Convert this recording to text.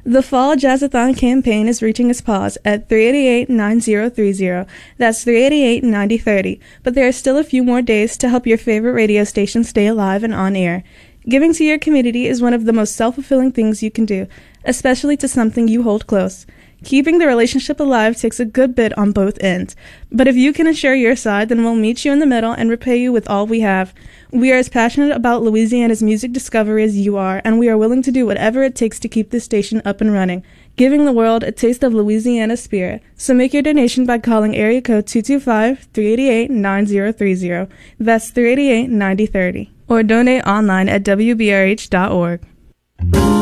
The Fall Jazzathon campaign is reaching its pause at 388-9030. That's 388-9030. But there are still a few more days to help your favorite radio station stay alive and on air. Giving to your community is one of the most self-fulfilling things you can do, especially to something you hold close. Keeping the relationship alive takes a good bit on both ends. But if you can assure your side, then we'll meet you in the middle and repay you with all we have. We are as passionate about Louisiana's music discovery as you are, and we are willing to do whatever it takes to keep this station up and running, giving the world a taste of Louisiana's spirit. So make your donation by calling area code 225-388-9030. That's 388-9030. Or donate online at wbrh.org.